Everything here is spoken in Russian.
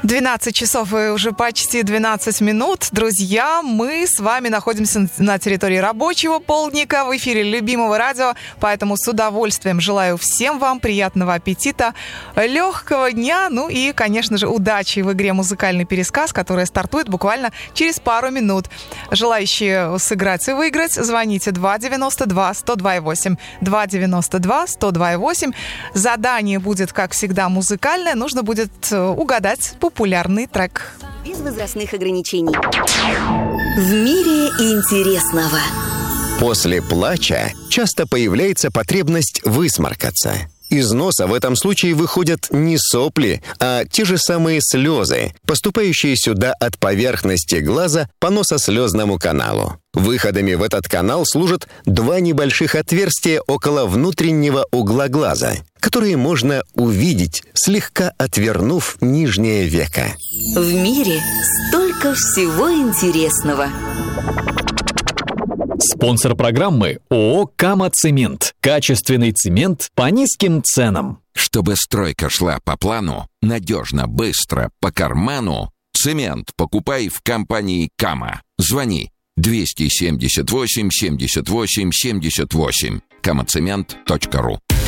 12 часов и уже почти 12 минут. Друзья, мы с вами находимся на территории рабочего полдника в эфире любимого радио, поэтому с удовольствием желаю всем вам приятного аппетита, легкого дня, ну и, конечно же, удачи в игре «Музыкальный пересказ», которая стартует буквально через пару минут. Желающие сыграть и выиграть, звоните 292-102-8, 292-102-8. Задание будет, как всегда, музыкальное. Нужно будет угадать популярный трек. Без возрастных ограничений. В мире интересного. После плача часто появляется потребность высморкаться. Из носа в этом случае выходят не сопли, а те же самые слезы, поступающие сюда от поверхности глаза по носослезному каналу. Выходами в этот канал служат два небольших отверстия около внутреннего угла глаза, которые можно увидеть, слегка отвернув нижнее веко. В мире столько всего интересного. Спонсор программы ООО «Кама-Цемент». Качественный цемент по низким ценам. Чтобы стройка шла по плану, надежно, быстро, по карману, цемент покупай в компании «Кама». Звони 278 78 78. kamacement.ru.